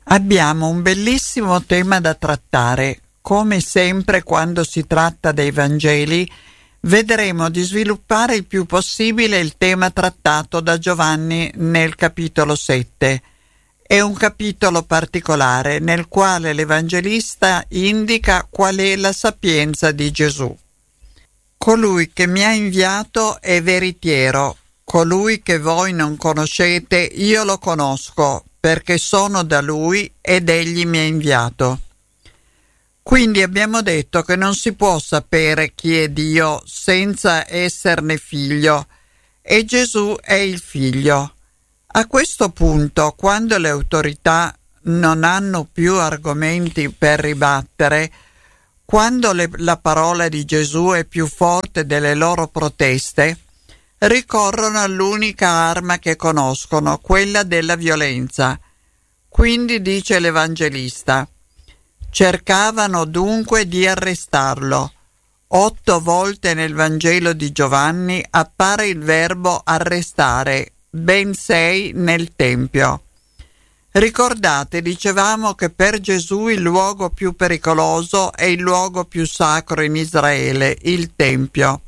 Abbiamo un bellissimo tema da trattare. Come sempre, quando si tratta dei Vangeli, vedremo di sviluppare il più possibile il tema trattato da Giovanni nel capitolo 7. È un capitolo particolare nel quale l'Evangelista indica qual è la sapienza di Gesù. Colui che mi ha inviato è veritiero, colui che voi non conoscete io lo conosco, perché sono da lui ed egli mi ha inviato. Quindi abbiamo detto che non si può sapere chi è Dio senza esserne figlio, e Gesù è il figlio. A questo punto, quando le autorità non hanno più argomenti per ribattere, quando la parola di Gesù è più forte delle loro proteste, ricorrono all'unica arma che conoscono, quella della violenza. Quindi dice l'Evangelista: cercavano dunque di arrestarlo. 8 volte nel Vangelo di Giovanni appare il verbo arrestare, ben 6 nel Tempio. Ricordate, dicevamo che per Gesù il luogo più pericoloso è il luogo più sacro in Israele, il Tempio.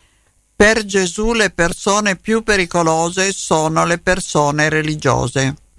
Per Gesù le persone più pericolose sono le persone religiose.